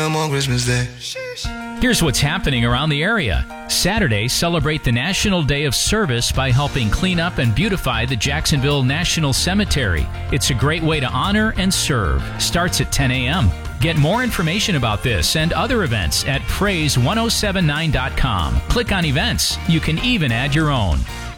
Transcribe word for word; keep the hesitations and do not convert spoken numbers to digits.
come on Christmas Day. Here's what's happening around the area. Saturday, celebrate the National Day of Service by helping clean up and beautify the Jacksonville National Cemetery. It's a great way to honor and serve. Starts at ten a.m. Get more information about this and other events at praise ten seventy-nine dot com. Click on events. You can even add your own.